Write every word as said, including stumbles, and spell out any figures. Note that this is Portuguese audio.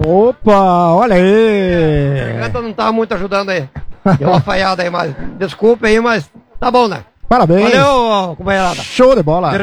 Opa, olha aí. A garganta não tava muito ajudando aí. Deu uma falhada aí, mas desculpa aí, mas tá bom, né? Parabéns. Valeu, companheirada. Show de bola.